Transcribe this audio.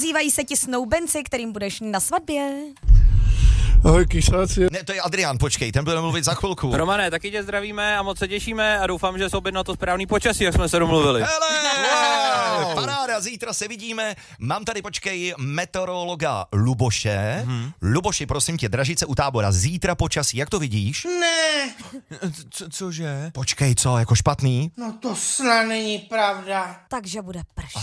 Ozývají se ti snoubenci, kterým budeš na svatbě. Ahoj, kysáci. Ne, to je Adrián, počkej, ten budeme mluvit za chvilku. Romane, taky tě zdravíme a moc se těšíme a doufám, že jsou na to správný počasí, jak jsme se domluvili. Hele, paráda, zítra se vidíme. Mám tady, počkej, meteorologa Luboše. Luboši, prosím tě, Dražice u Tábora, zítra počasí, jak to vidíš? Ne, Cože? Počkej, co, jako špatný? no to snad není pravda. Takže bude pršet.